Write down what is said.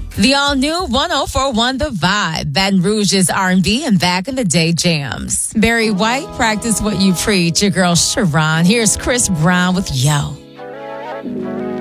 The all-new 104.1 The Vibe, Baton Rouge's R&B and back in the day jams. Barry White, practice what you preach. Your girl Sharon. Here's Chris Brown with Yo.